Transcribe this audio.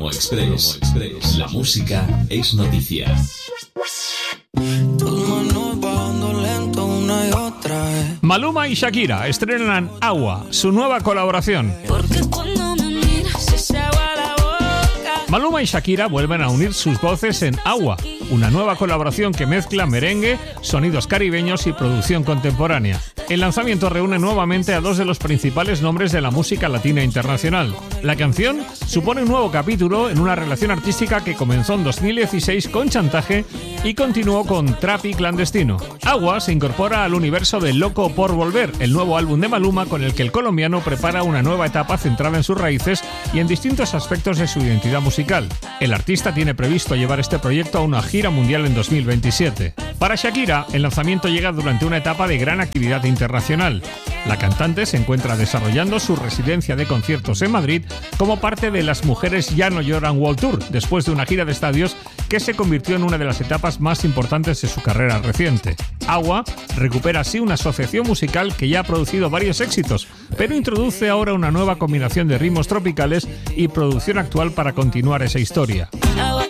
Promo Express. La música es noticia. Maluma y Shakira estrenan Agua, su nueva colaboración. Maluma y Shakira vuelven a unir sus voces en Agua, una nueva colaboración que mezcla merengue, sonidos caribeños y producción contemporánea. El lanzamiento reúne nuevamente a dos de los principales nombres de la música latina internacional. La canción supone un nuevo capítulo en una relación artística que comenzó en 2016 con Chantaje y continuó con Trap y Clandestino. Agua se incorpora al universo de Loco por Volver, el nuevo álbum de Maluma con el que el colombiano prepara una nueva etapa centrada en sus raíces y en distintos aspectos de su identidad musical. El artista tiene previsto llevar este proyecto a una gira mundial en 2027. Para Shakira, el lanzamiento llega durante una etapa de gran actividad internacional. La cantante se encuentra desarrollando su residencia de conciertos en Madrid como parte de Las Mujeres Ya No Lloran World Tour, después de una gira de estadios que se convirtió en una de las etapas más importantes de su carrera reciente. Agua recupera así una asociación musical que ya ha producido varios éxitos, pero introduce ahora una nueva combinación de ritmos tropicales y producción actual para continuar esa historia.